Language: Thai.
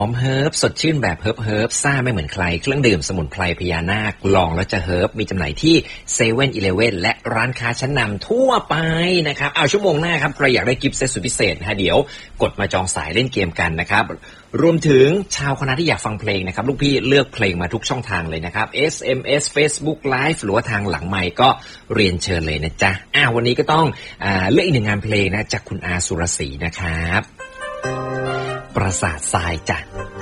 หอมเฮิร์บสดชื่นแบบเฮิร์บซ่าไม่เหมือนใครเครื่องดื่มสมุนไพรพญานาคลองแล้วจะเฮิร์บมีจำหน่ายที่เซเว่นอีเลฟเว่นและร้านค้าชั้นนำทั่วไปนะครับเอาชั่วโมงหน้าครับใครอยากได้กิฟต์เซตสุดพิเศษนะฮะเดี๋ยวกดมาจองสายเล่นเกมกันนะครับรวมถึงชาวคณะที่อยากฟังเพลงนะครับลูกพี่เลือกเพลงมาทุกช่องทางเลยนะครับ SMS Facebook Live หรือว่าทางหลังไมค์ก็เรียนเชิญเลยนะจ๊ะวันนี้ก็ต้องเลือกอีกหนึ่งงานเพลงนะจากคุณอาสุรศรีนะครับปราสาททรายจ้ะ